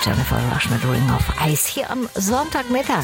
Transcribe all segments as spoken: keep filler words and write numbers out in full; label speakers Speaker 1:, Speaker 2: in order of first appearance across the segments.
Speaker 1: Jennifer Rush mit Ring of Ice hier am Sonntagmittag.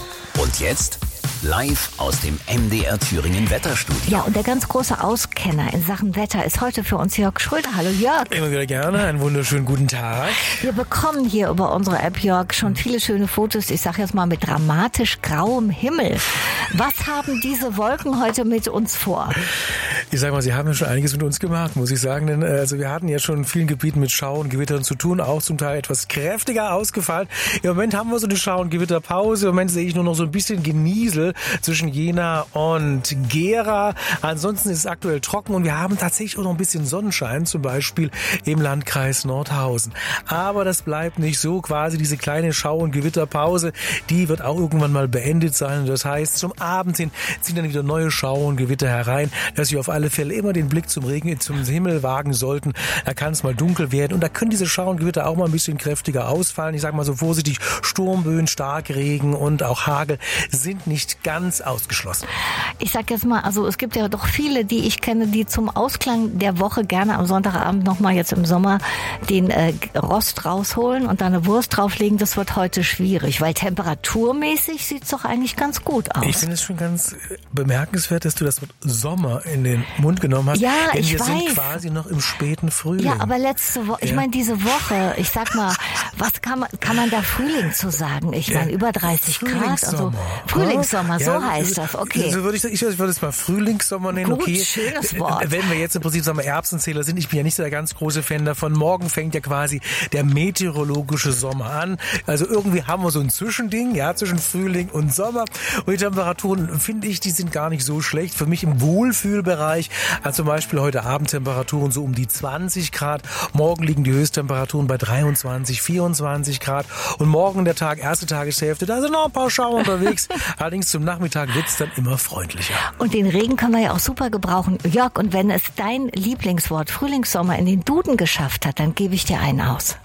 Speaker 2: Und jetzt live aus dem M D R Thüringen Wetterstudio.
Speaker 1: Ja, und der ganz große Auskenner in Sachen Wetter ist heute für uns Jörg Schröder. Hallo Jörg.
Speaker 3: Immer wieder gerne, einen wunderschönen guten Tag.
Speaker 1: Wir bekommen hier über unsere App, Jörg, schon viele schöne Fotos, ich sage jetzt mal mit dramatisch grauem Himmel. Was haben diese Wolken heute mit uns vor?
Speaker 3: Ich sag mal, sie haben ja schon einiges mit uns gemacht, muss ich sagen. Denn also wir hatten ja schon in vielen Gebieten mit Schau- und Gewittern zu tun, auch zum Teil etwas kräftiger ausgefallen. Im Moment haben wir so eine Schau- und Gewitterpause. Im Moment sehe ich nur noch so ein bisschen Geniesel zwischen Jena und Gera. Ansonsten ist es aktuell trocken und wir haben tatsächlich auch noch ein bisschen Sonnenschein, zum Beispiel im Landkreis Nordhausen. Aber das bleibt nicht so. Quasi diese kleine Schau- und Gewitterpause, die wird auch irgendwann mal beendet sein. Und das heißt, zum Abend hin ziehen dann wieder neue Schau- und Gewitter herein, dass wir auf alle Fälle immer den Blick zum Regen, zum Himmel wagen sollten. Da kann es mal dunkel werden und da können diese Schau- und Gewitter auch mal ein bisschen kräftiger ausfallen. Ich sage mal so vorsichtig, Sturmböen, Starkregen und auch Hagel sind nicht ganz ausgeschlossen.
Speaker 1: Ich sag jetzt mal, also es gibt ja doch viele, die ich kenne, die zum Ausklang der Woche gerne am Sonntagabend nochmal jetzt im Sommer den äh, Rost rausholen und da eine Wurst drauflegen. Das wird heute schwierig, weil temperaturmäßig sieht's doch eigentlich ganz gut aus.
Speaker 3: Ich finde es schon ganz bemerkenswert, dass du das Wort Sommer in den Mund genommen hast.
Speaker 1: Ja,
Speaker 3: denn
Speaker 1: ich
Speaker 3: wir
Speaker 1: weiß.
Speaker 3: sind quasi noch im späten Frühling.
Speaker 1: Ja, aber letzte Woche, ich
Speaker 3: Ja.
Speaker 1: meine diese Woche, ich sag mal, was kann man, kann man da Frühling zu sagen? Ich meine über dreißig Grad, also Frühlingssommer, so
Speaker 3: Ja,
Speaker 1: heißt das, okay.
Speaker 3: So würde ich, ich würde es mal Frühlingssommer nennen,
Speaker 1: Gut,
Speaker 3: okay.
Speaker 1: schönes Wort.
Speaker 3: Wenn wir jetzt im Prinzip sagen wir Erbsenzähler sind, ich bin ja nicht so der ganz große Fan davon. Morgen fängt ja quasi der meteorologische Sommer an. Also irgendwie haben wir so ein Zwischending, ja, zwischen Frühling und Sommer. Und die Temperaturen, finde ich, die sind gar nicht so schlecht. Für mich im Wohlfühlbereich, also zum Beispiel heute Abendtemperaturen so um die zwanzig Grad. Morgen liegen die Höchsttemperaturen bei dreiundzwanzig, vierundzwanzig Grad. Und morgen der Tag, erste Tageshälfte, da sind noch ein paar Schauer unterwegs. Allerdings zum Nachmittag wird's dann immer freundlicher.
Speaker 1: Und den Regen können wir ja auch super gebrauchen. Jörg, und wenn es dein Lieblingswort Frühlingssommer in den Duden geschafft hat, dann gebe ich dir einen aus.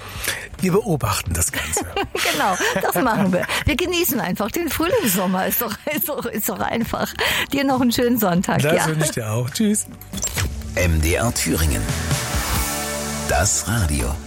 Speaker 3: Wir beobachten das Ganze.
Speaker 1: Genau, das machen wir. Wir genießen einfach den Frühlingssommer. Ist doch, ist doch, ist doch einfach. Dir noch einen schönen Sonntag.
Speaker 3: Das
Speaker 1: ja.
Speaker 3: wünsche ich dir auch. Tschüss.
Speaker 2: M D R Thüringen. Das Radio.